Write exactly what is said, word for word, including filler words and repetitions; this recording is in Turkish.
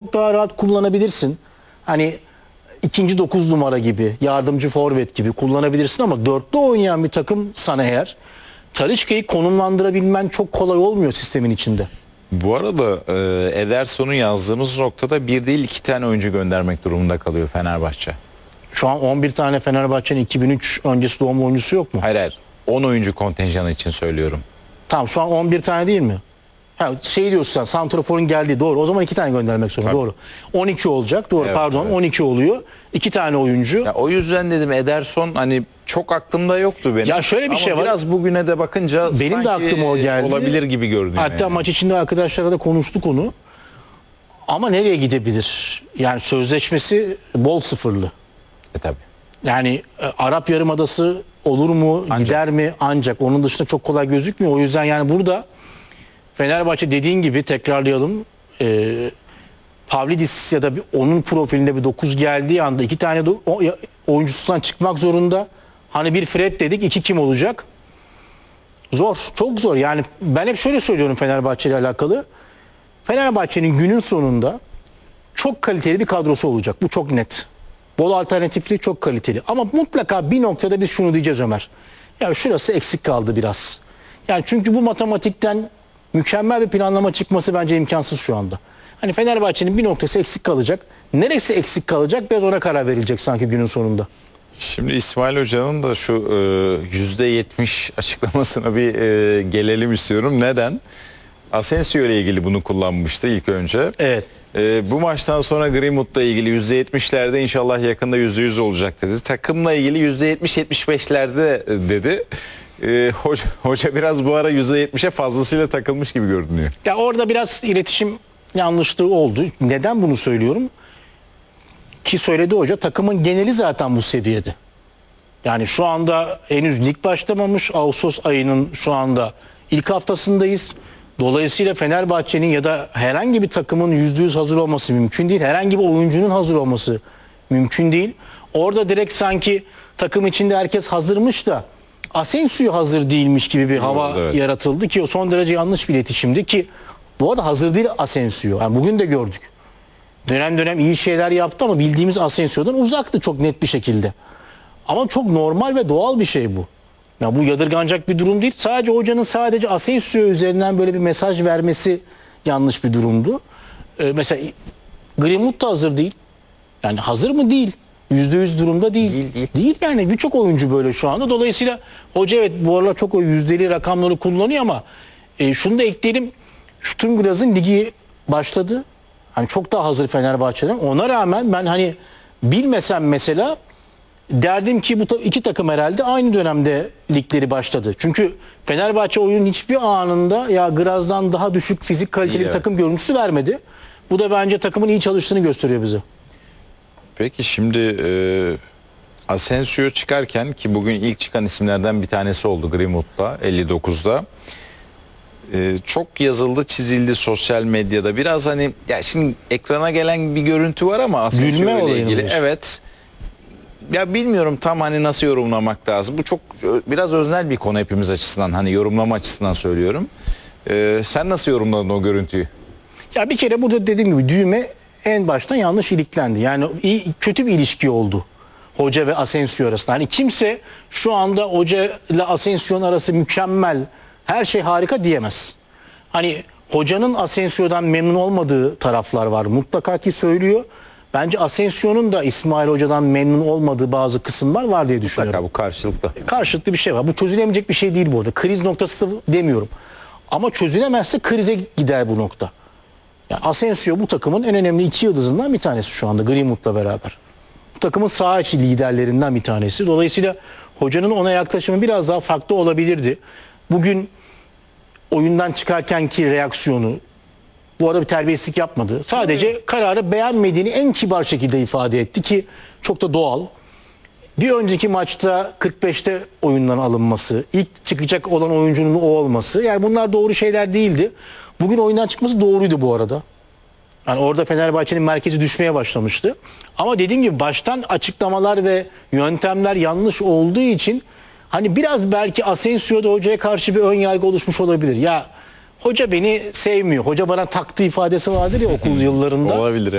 çok daha rahat kullanabilirsin. Hani ikinci dokuz numara gibi, yardımcı forvet gibi kullanabilirsin ama dörtte oynayan bir takım sana eğer Talisca'yı konumlandırabilmen çok kolay olmuyor sistemin içinde. Bu arada e, Ederson'u yazdığımız noktada bir değil iki tane oyuncu göndermek durumunda kalıyor Fenerbahçe. Şu an on bir tane Fenerbahçe'nin iki bin üç öncesi doğumlu oyuncusu yok mu? Hayır hayır. on oyuncu kontenjanı için söylüyorum. Tamam, şu an on bir tane değil mi? Ha, şey diyorsun sen, santraforun geldiği, doğru. O zaman iki tane göndermek zorunda, Tabii. doğru. on iki olacak, doğru, Evet, pardon, evet. on iki oluyor. iki tane oyuncu. Ya, o yüzden dedim Ederson hani çok aklımda yoktu benim. Ya şöyle bir Ama şey var. biraz bugüne de bakınca Benim de sanki aklıma o geldi. olabilir gibi görünüyor. Hatta yani. maç içinde arkadaşlarla da konuştuk onu. Ama nereye gidebilir? Yani sözleşmesi bol sıfırlı. E tabii. Yani e, Arap Yarımadası olur mu, Ancak. gider mi? Ancak onun dışında çok kolay gözükmüyor. O yüzden yani burada Fenerbahçe dediğin gibi tekrarlayalım. E, Pavlidis ya da bir, onun profilinde bir dokuz geldiği anda iki tane de, o, oyuncusundan çıkmak zorunda. Hani bir Fred dedik, iki kim olacak? Zor, çok zor. Yani ben hep şöyle söylüyorum Fenerbahçe ile alakalı. Fenerbahçe'nin günün sonunda çok kaliteli bir kadrosu olacak. Bu çok net. Bol alternatifli, çok kaliteli. Ama mutlaka bir noktada biz şunu diyeceğiz Ömer. Ya şurası eksik kaldı biraz. Yani çünkü bu matematikten mükemmel bir planlama çıkması bence imkansız şu anda. Hani Fenerbahçe'nin bir noktası eksik kalacak. Neresi eksik kalacak biraz ona karar verilecek sanki günün sonunda. Şimdi İsmail Hoca'nın da şu yüzde yetmiş açıklamasına bir e, gelelim istiyorum. Neden? Asensio ile ilgili bunu kullanmıştı ilk önce. Evet. E, bu maçtan sonra Greenwood'la ilgili yüzde yetmişlerde inşallah yakında yüzde yüz olacak dedi. Takımla ilgili yüzde yetmiş yetmiş beşlerde dedi. E, hoca, hoca biraz bu ara yüzde yetmişe fazlasıyla takılmış gibi görünüyor. Ya orada biraz iletişim yanlışlığı oldu. Neden bunu söylüyorum? Ki söyledi hoca, takımın geneli zaten bu seviyede. Yani şu anda henüz lig başlamamış. Ağustos ayının şu anda ilk haftasındayız. Dolayısıyla Fenerbahçe'nin ya da herhangi bir takımın yüzde yüz hazır olması mümkün değil. Herhangi bir oyuncunun hazır olması mümkün değil. Orada direkt sanki takım içinde herkes hazırmış da Asensio hazır değilmiş gibi bir hava Evet. yaratıldı ki o son derece yanlış bir iletişimdi ki bu arada hazır değil Asensio. Yani bugün de gördük. Dönem dönem iyi şeyler yaptı ama bildiğimiz Asensio'dan uzaktı çok net bir şekilde. Ama çok normal ve doğal bir şey bu. Ya bu yadırganacak bir durum değil. Sadece hocanın sadece Asensio üzerinden böyle bir mesaj vermesi yanlış bir durumdu. Ee, mesela Greenwood da hazır değil. Yani hazır mı? Değil. Yüzde yüz durumda değil. Değil, değil. Değil yani birçok oyuncu böyle şu anda. Dolayısıyla hoca evet bu aralar çok o yüzdeli rakamları kullanıyor ama e, şunu da ekleyelim. Sturm ligi başladı. Hani çok daha hazır Fenerbahçe'den. Ona rağmen ben hani bilmesem mesela derdim ki bu ta- iki takım herhalde aynı dönemde ligleri başladı. Çünkü Fenerbahçe oyunun hiçbir anında ya Graz'dan daha düşük fizik kaliteli İyi, bir evet. takım görüntüsü vermedi. Bu da bence takımın iyi çalıştığını gösteriyor bize. Peki şimdi e, Asensio çıkarken ki bugün ilk çıkan isimlerden bir tanesi oldu Greenwood'la elli dokuzda. E, çok yazıldı çizildi sosyal medyada. Biraz hani ya şimdi ekrana gelen bir görüntü var ama Asensio Gülme ile olayı ilgili. diyorsun. Evet. Ya bilmiyorum tam hani nasıl yorumlamak lazım. Bu çok ö- biraz öznel bir konu hepimiz açısından. Hani yorumlama açısından söylüyorum. E, sen nasıl yorumladın o görüntüyü? Ya bir kere burada dediğim gibi düğme en baştan yanlış iliklendi. Yani iyi, kötü bir ilişki oldu hoca ve Asensio arasında. Hani kimse şu anda hoca ile Asensio'nun arası mükemmel, her şey harika diyemez. Hani hocanın Asensio'dan memnun olmadığı taraflar var. Mutlaka ki söylüyor. Bence Asensio'nun da İsmail Hoca'dan memnun olmadığı bazı kısımlar var diye düşünüyorum. Mutlaka bu karşılıklı. Karşılıklı bir şey var. Bu çözülemeyecek bir şey değil bu arada. Kriz noktası demiyorum. Ama çözülemezse krize gider bu nokta. Yani Asensio bu takımın en önemli iki yıldızından bir tanesi şu anda Greenwood'la beraber. Bu takımın sağ içi liderlerinden bir tanesi. Dolayısıyla hocanın ona yaklaşımı biraz daha farklı olabilirdi. Bugün oyundan çıkarkenki reaksiyonu, bu arada bir terbiyesizlik yapmadı. Sadece kararı beğenmediğini en kibar şekilde ifade etti ki çok da doğal. Bir önceki maçta kırk beşte oyundan alınması, ilk çıkacak olan oyuncunun o olması, yani bunlar doğru şeyler değildi. Bugün oyundan çıkması doğruydu bu arada. Yani orada Fenerbahçe'nin merkezi düşmeye başlamıştı. Ama dediğim gibi baştan açıklamalar ve yöntemler yanlış olduğu için hani biraz belki Asensio'da hocaya karşı bir ön yargı oluşmuş olabilir. Ya hoca beni sevmiyor, hoca bana taktı ifadesi vardır ya okul yıllarında. Olabilir.